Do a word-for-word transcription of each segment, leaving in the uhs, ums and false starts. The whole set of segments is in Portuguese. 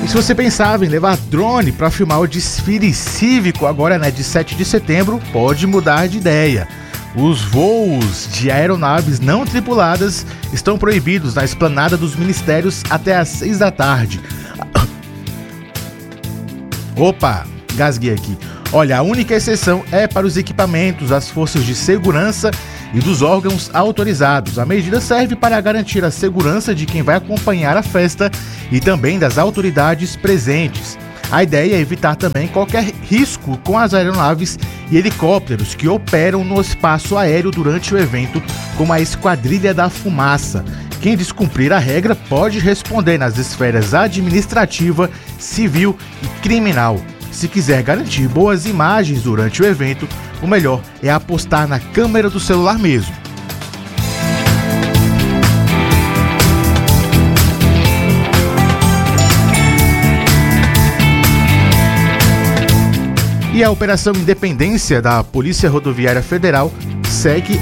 E se você pensava em levar drone para filmar o desfile cívico agora, né, de sete de setembro, pode mudar de ideia. Os voos de aeronaves não tripuladas estão proibidos na esplanada dos ministérios até às seis da tarde. Opa, gasguei aqui. Olha, a única exceção é para os equipamentos das forças de segurança e dos órgãos autorizados. A medida serve para garantir a segurança de quem vai acompanhar a festa e também das autoridades presentes. A ideia é evitar também qualquer risco com as aeronaves e helicópteros que operam no espaço aéreo durante o evento, como a Esquadrilha da Fumaça. Quem descumprir a regra pode responder nas esferas administrativa, civil e criminal. Se quiser garantir boas imagens durante o evento, o melhor é apostar na câmera do celular mesmo. E a Operação Independência da Polícia Rodoviária Federal segue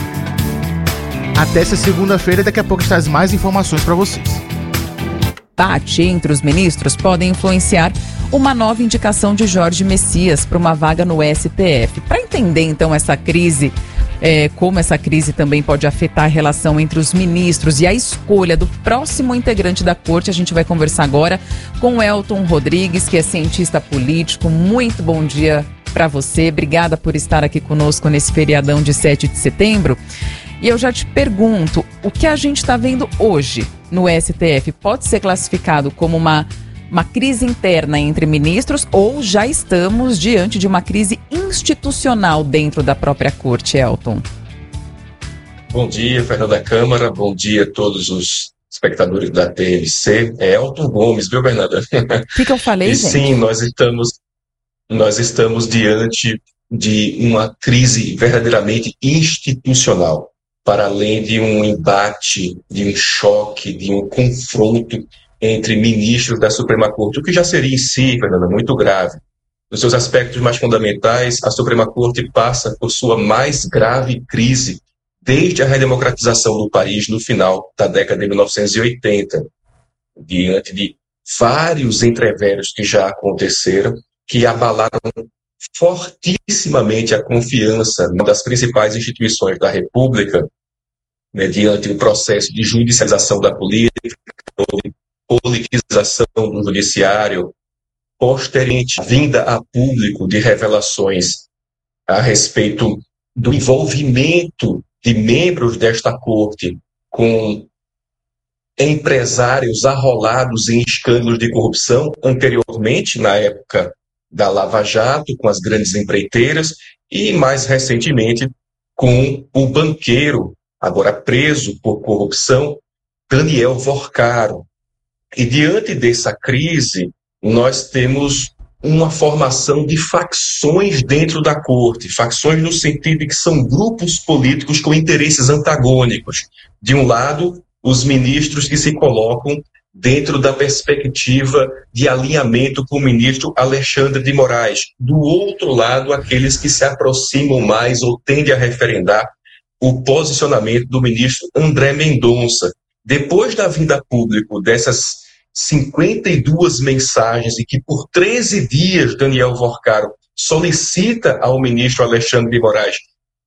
até essa segunda-feira. Daqui a pouco traz mais informações para vocês. Embate entre os ministros podem influenciar uma nova indicação de Jorge Messias para uma vaga no S T F. Para entender, então, essa crise, é, como essa crise também pode afetar a relação entre os ministros e a escolha do próximo integrante da corte, a gente vai conversar agora com o Elton Rodrigues, que é cientista político. Muito bom dia para você. Obrigada por estar aqui conosco nesse feriadão de sete de setembro. E eu já te pergunto, o que a gente está vendo hoje no S T F pode ser classificado como uma Uma crise interna entre ministros ou já estamos diante de uma crise institucional dentro da própria corte, Elton? Bom dia, Fernanda Câmara. Bom dia a todos os espectadores da T N C. É Elton Gomes, viu, Fernanda? O que, que eu falei, e gente? Sim, nós estamos, nós estamos diante de uma crise verdadeiramente institucional, para além de um embate, de um choque, de um confronto entre ministros da Suprema Corte, o que já seria em si, Fernanda, muito grave. Nos seus aspectos mais fundamentais, a Suprema Corte passa por sua mais grave crise desde a redemocratização do país no final da década de mil novecentos e oitenta, diante de vários entreveros que já aconteceram, que abalaram fortissimamente a confiança das principais instituições da República, mediante o processo de judicialização da política, politização do judiciário, posteriormente vinda a público de revelações a respeito do envolvimento de membros desta corte com empresários arrolados em escândalos de corrupção, anteriormente, na época da Lava Jato, com as grandes empreiteiras, e mais recentemente com o banqueiro, agora preso por corrupção, Daniel Vorcaro. E diante dessa crise, nós temos uma formação de facções dentro da corte, facções no sentido de que são grupos políticos com interesses antagônicos. De um lado, os ministros que se colocam dentro da perspectiva de alinhamento com o ministro Alexandre de Moraes. Do outro lado, aqueles que se aproximam mais ou tendem a referendar o posicionamento do ministro André Mendonça. Depois da vinda a público dessas cinquenta e duas mensagens e que por treze dias Daniel Vorcaro solicita ao ministro Alexandre de Moraes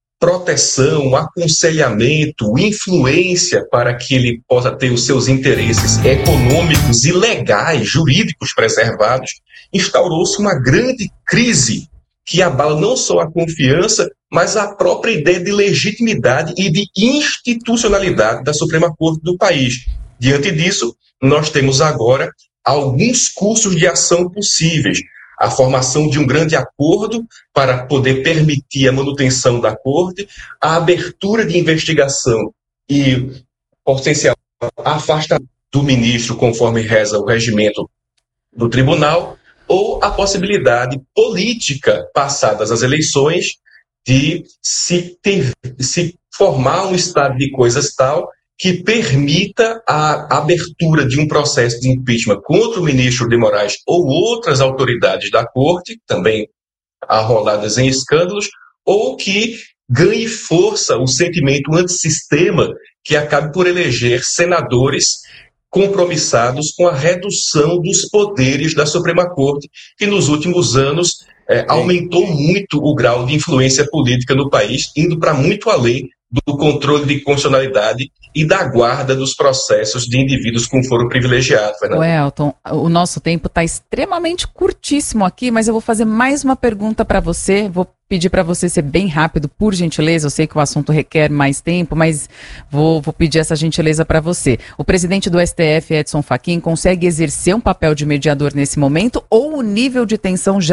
proteção, aconselhamento, influência para que ele possa ter os seus interesses econômicos e legais, jurídicos preservados, instaurou-se uma grande crise que abala não só a confiança, mas a própria ideia de legitimidade e de institucionalidade da Suprema Corte do país. Diante disso, nós temos agora alguns cursos de ação possíveis. A formação de um grande acordo para poder permitir a manutenção da Corte, a abertura de investigação e potencial afastamento do ministro, conforme reza o regimento do tribunal, ou a possibilidade política, passadas as eleições, de se, ter, se formar um estado de coisas tal que permita a abertura de um processo de impeachment contra o ministro de Moraes ou outras autoridades da corte, também arroladas em escândalos, ou que ganhe força o sentimento antissistema que acabe por eleger senadores compromissados com a redução dos poderes da Suprema Corte, que nos últimos anos é, aumentou muito o grau de influência política no país, indo para muito além do controle de constitucionalidade e da guarda dos processos de indivíduos com foro privilegiado, Fernando. Elton, o nosso tempo está extremamente curtíssimo aqui, mas eu vou fazer mais uma pergunta para você. Vou pedir para você ser bem rápido, por gentileza. Eu sei que o assunto requer mais tempo, mas vou, vou pedir essa gentileza para você. O presidente do S T F, Edson Fachin, consegue exercer um papel de mediador nesse momento ou o nível de tensão já